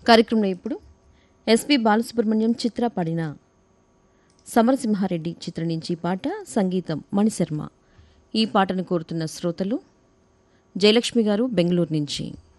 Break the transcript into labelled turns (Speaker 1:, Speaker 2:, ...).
Speaker 1: కార్యక్రమంలో ఇప్పుడు ఎస్పి బాలసుబ్రహ్మణ్యం చిత్ర పాడిన సమరసింహారెడ్డి చిత్రం నుంచి పాట, సంగీతం మణిశర్మ. ఈ పాటను కోరుతున్న శ్రోతలు జయలక్ష్మి గారు బెంగళూరు నుంచి.